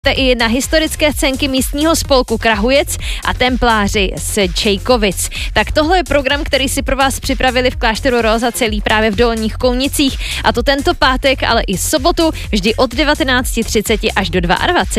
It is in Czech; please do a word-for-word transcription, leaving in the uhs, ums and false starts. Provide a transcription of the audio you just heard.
I na historické scénky místního spolku Krahujec a templáři z Čejkovic. Tak tohle je program, který si pro vás připravili v klášteru Róza celý právě v Dolních Kounicích, a to tento pátek, ale i sobotu vždy od devatenáct třicet až do dvacet dva.